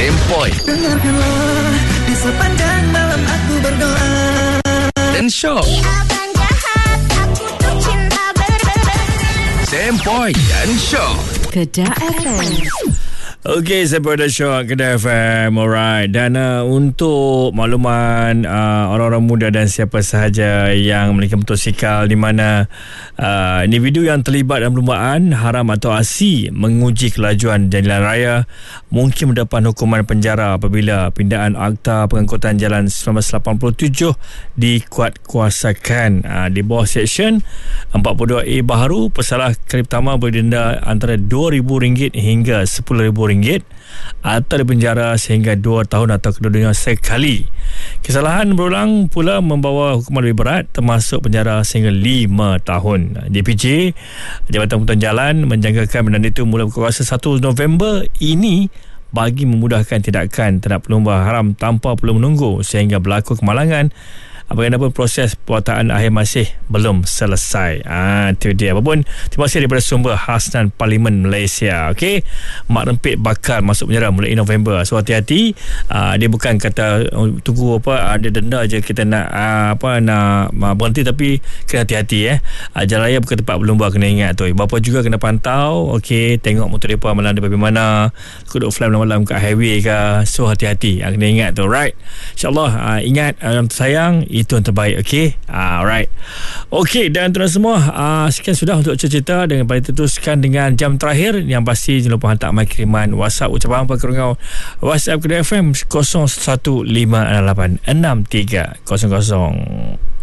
Sempoi Dengarkanlah di sepanjang malam aku berdoa. dan Syok. Abang jahat, aku tuh cinta Sempoi dan Syok. Kedah FM. Okey, saya pada Syok Kedah FM. Alright. Dan untuk makluman orang-orang muda dan siapa sahaja yang memiliki motosikal di mana individu yang terlibat dalam perlumbaan haram atau asi menguji kelajuan jalan raya mungkin mendapat hukuman penjara apabila pindaan Akta Pengangkutan Jalan 1987 dikuatkuasakan. Di bawah Seksyen 42A baharu, pesalah kali pertama berdenda antara RM2,000 hingga RM10,000 atau dipenjara sehingga 2 tahun atau kedua-duanya sekali. Kesalahan berulang pula membawa hukuman lebih berat termasuk penjara sehingga 5 tahun. DPJ Jabatan Pengurusan Jalan menjangkakan benda itu mula berkuasa 1 November ini bagi memudahkan tindakan terhadap pelumba haram tanpa perlu menunggu sehingga berlaku kemalangan. Bagaimanapun proses perwataan akhir masih belum selesai. Itu dia. Apapun, terima kasih daripada sumber Hasnan Parlimen Malaysia. Okey, mak rempit bakal masuk penjara mulai November. So hati-hati. Dia bukan kata tunggu ada denda je kita nak nak berhenti, tapi kena hati-hati. Jalan raya bukan tempat berlumba, kena ingat tu. Bapa juga kena pantau. Okey, tengok motor depa melanda dari mana. Duduk fly malam-malam kat highway ke. So hati-hati. Kena ingat tu. Right. InsyaAllah ingat sayang, itu yang terbaik. Okey, alright. Okey, dan tuan semua, sekian sudah untuk cerita dengan paling teruskan dengan jam terakhir. Yang pasti jangan lupa hantar mai kiriman WhatsApp ucapan apa kerana WhatsApp Kedah FM 01586300.